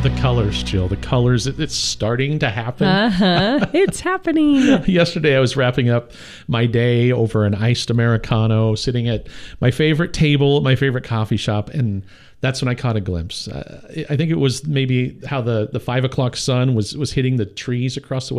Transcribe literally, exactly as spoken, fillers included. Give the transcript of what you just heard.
The colors, Jill, the colors, it, it's starting to happen. Uh-huh. It's happening. Yesterday, I was wrapping up my day over an iced Americano, sitting at my favorite table at my favorite coffee shop, and that's when I caught a glimpse. Uh, I think it was maybe how the, the five o'clock sun was, was hitting the trees across the